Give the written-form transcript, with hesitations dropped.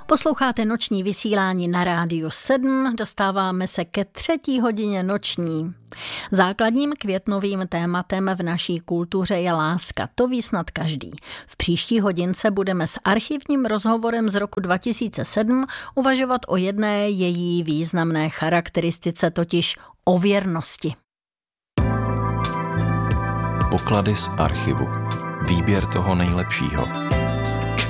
Posloucháte noční vysílání na Rádiu 7, dostáváme se ke 3. hodině noční. Základním květnovým tématem v naší kultuře je láska, to ví snad každý. V příští hodince budeme s archivním rozhovorem z roku 2007 uvažovat o jedné její významné charakteristice, totiž o věrnosti. Poklady z archivu. Výběr toho nejlepšího.